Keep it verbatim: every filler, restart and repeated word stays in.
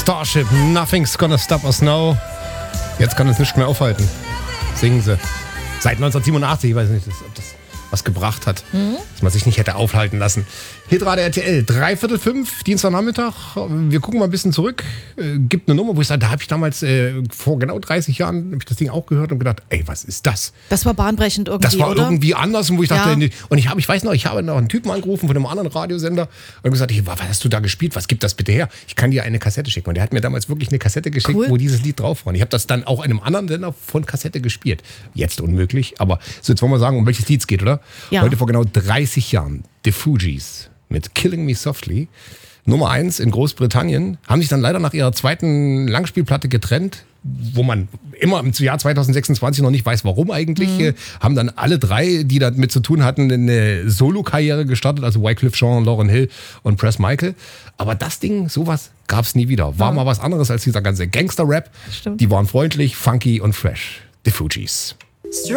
Starship, Nothing's Gonna Stop Us Now. Jetzt kann uns nichts mehr aufhalten. Singen sie. Seit neunzehnhundertsiebenundachtzig, ich weiß nicht, ob das was gebracht hat, mhm. dass man sich nicht hätte aufhalten lassen. Hitrate R T L, dreiviertel fünf, Dienstagnachmittag. Wir gucken mal ein bisschen zurück. Äh, gibt eine Nummer, wo ich sage, da habe ich damals äh, vor genau dreißig Jahren habe ich das Ding auch gehört und gedacht, ey, was ist das? Das war bahnbrechend irgendwie, Das war oder? irgendwie anders, wo ich dachte, Ja. nee. Und ich habe, ich weiß noch, ich habe noch einen Typen angerufen von einem anderen Radiosender und gesagt, hey, was hast du da gespielt? Was gibt das bitte her? Ich kann dir eine Kassette schicken. Und der hat mir damals wirklich eine Kassette geschickt, Cool. wo dieses Lied drauf war. Und ich habe das dann auch in einem anderen Sender von Kassette gespielt. Jetzt unmöglich, aber so, jetzt wollen wir sagen, um welches Lied es geht, oder? Ja. Heute vor genau dreißig Jahren, The Fugees mit Killing Me Softly. Nummer eins in Großbritannien, haben sich dann leider nach ihrer zweiten Langspielplatte getrennt, wo man immer im Jahr zweitausendsechsundzwanzig noch nicht weiß, warum eigentlich. Mhm. Haben dann alle drei, die damit zu tun hatten, eine Solo-Karriere gestartet, also Wyclef Jean, Lauryn Hill und Press Michael. Aber das Ding, sowas gab es nie wieder. War ja. mal was anderes als dieser ganze Gangster-Rap. Stimmt. Die waren freundlich, funky und fresh. The Fugees. Strong